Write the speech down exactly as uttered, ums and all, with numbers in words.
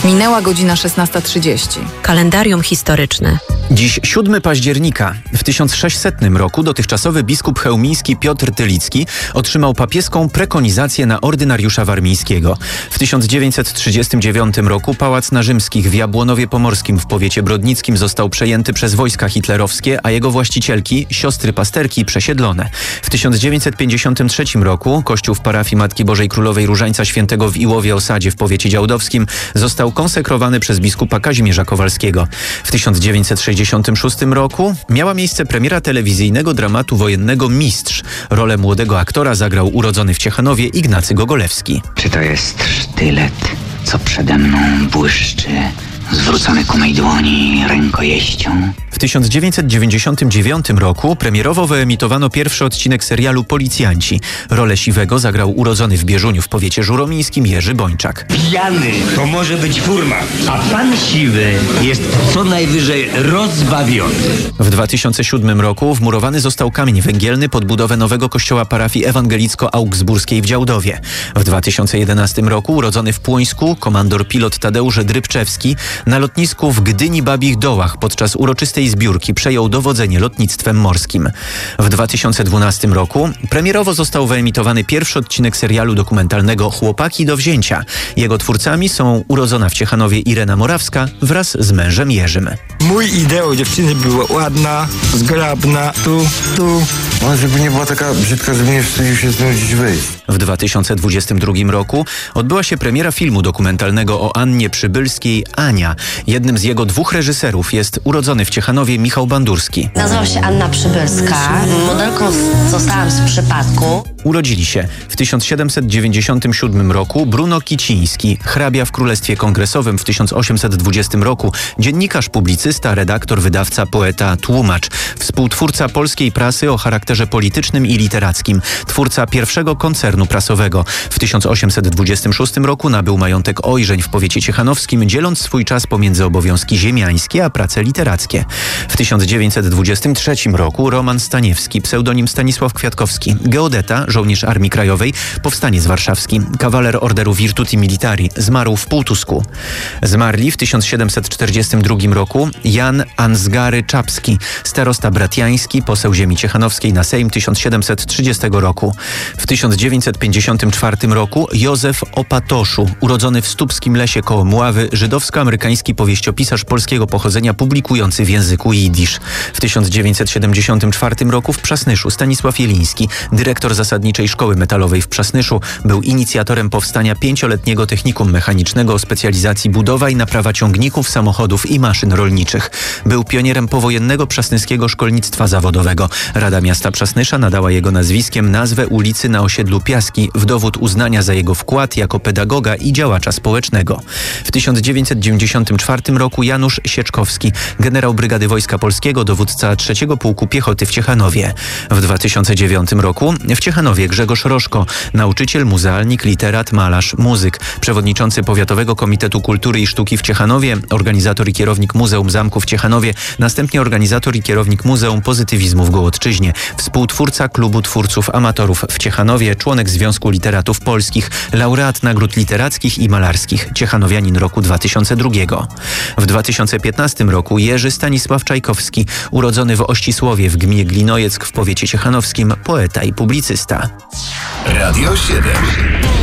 Minęła godzina szesnasta trzydzieści. Kalendarium historyczne. Dziś siódmego października. W tysiąc sześćsetnym roku dotychczasowy biskup chełmiński Piotr Tylicki otrzymał papieską prekonizację na ordynariusza warmińskiego. W tysiąc dziewięćset trzydziestym dziewiątym roku Pałac na Rzymskich w Jabłonowie Pomorskim w powiecie brodnickim został przejęty przez wojska hitlerowskie, a jego właścicielki, siostry pasterki, przesiedlone. W tysiąc dziewięćset pięćdziesiątym trzecim roku kościół w parafii Matki Bożej Królowej Różańca Świętego w Iłowie Osadzie w powiecie działdowskim został konsekrowany przez biskupa Kazimierza Kowalskiego. W tysiąc dziewięćset sześćdziesiątym szóstym roku miała miejsce premiera telewizyjnego dramatu wojennego Mistrz. Rolę młodego aktora zagrał urodzony w Ciechanowie Ignacy Gogolewski. Czy to jest sztylet, co przede mną błyszczy, zwrócony ku mej dłoni rękojeścią? W tysiąc dziewięćset dziewięćdziesiątym dziewiątym roku premierowo wyemitowano pierwszy odcinek serialu Policjanci. Rolę Siwego zagrał urodzony w Bieżuniu w powiecie żuromińskim Jerzy Bończak. Pijany to może być furman, a pan Siwy jest co najwyżej rozbawiony. W dwa tysiące siódmym roku wmurowany został kamień węgielny pod budowę nowego kościoła parafii ewangelicko-augsburskiej w Działdowie. W dwa tysiące jedenastym roku urodzony w Płońsku komandor pilot Tadeusz Drybczewski na lotnisku w Gdyni Babich Dołach podczas uroczystej zbiórki przejął dowodzenie lotnictwem morskim. W dwa tysiące dwunastym roku premierowo został wyemitowany pierwszy odcinek serialu dokumentalnego Chłopaki do wzięcia. Jego twórcami są urodzona w Ciechanowie Irena Morawska wraz z mężem Jerzym. Mój ideał dziewczyny była ładna, zgrabna, tu, tu. No, żeby nie była taka brzydka, żeby nie wstydził się z nią gdzieś wyjść. W dwa tysiące dwudziestym drugim roku odbyła się premiera filmu dokumentalnego o Annie Przybylskiej Ania. Jednym z jego dwóch reżyserów jest urodzony w Ciechanowie Michał Bandurski. Nazywam się Anna Przybylska. Modelką zostałam z przypadku. Urodzili się w tysiąc siedemset dziewięćdziesiątym siódmym roku Bruno Kiciński, hrabia w Królestwie Kongresowym w tysiąc osiemset dwudziestym roku, dziennikarz, publicysta, redaktor, wydawca, poeta, tłumacz, współtwórca polskiej prasy o charakterze politycznym i literackim, twórca pierwszego koncernu prasowego. W tysiąc osiemset dwudziestym szóstym roku nabył majątek Ojrzeń w powiecie ciechanowskim, dzieląc swój czas pomiędzy obowiązki ziemiańskie a prace literackie. W tysiąc dziewięćset dwudziestym trzecim roku Roman Staniewski, pseudonim Stanisław Kwiatkowski, geodeta, żołnierz Armii Krajowej, powstaniec warszawski, kawaler Orderu Virtuti Militari, zmarł w Półtusku. Zmarli w tysiąc siedemset czterdziestym drugim roku Jan Ansgary Czapski, starosta bratiański, poseł ziemi ciechanowskiej na Sejm tysiąc siedemset trzydziestego roku. W tysiąc dziewięćset pięćdziesiątym czwartym roku Józef Opatoszu, urodzony w Stupskim Lesie koło Mławy, żydowsko-amerykański powieściopisarz polskiego pochodzenia publikujący w języku jidysz. W tysiąc dziewięćset siedemdziesiątym czwartym roku w Przasnyszu Stanisław Jeliński, dyrektor Zasadniczej Szkoły Metalowej w Przasnyszu, był inicjatorem powstania pięcioletniego technikum mechanicznego o specjalizacji budowa i naprawa ciągników, samochodów i maszyn rolniczych. Był pionierem powojennego przasnyskiego szkolnictwa zawodowego. Rada Miasta Przasnysza nadała jego nazwiskiem nazwę ulicy na osiedlu Piaski w dowód uznania za jego wkład jako pedagoga i działacza społecznego. W tysiąc dziewięćset dziewięćdziesiątym czwartym roku Janusz Sieczkowski, generał Brygady Wojska Polskiego, dowódca trzeciego Pułku Piechoty w Ciechanowie. W dwa tysiące dziewiątym roku w Ciechanowie Grzegorz Rożko, nauczyciel, muzealnik, literat, malarz, muzyk, przewodniczący Powiatowego Komitetu Kultury i Sztuki w Ciechanowie, organizator i kierownik Muzeum Zamku w Ciechanowie, następnie organizator i kierownik Muzeum Pozytywizmu w Gołodczyźnie, współtwórca Klubu Twórców Amatorów w Ciechanowie, członek Związku Literatów Polskich, laureat nagród literackich i malarskich, ciechanowianin roku dwa tysiące drugiego. W dwa tysiące piętnastym roku Jerzy Stanisław Czajkowski, urodzony w Ościsłowie w gminie Glinojeck w powiecie ciechanowskim, poeta i publicysta. Radio siedem.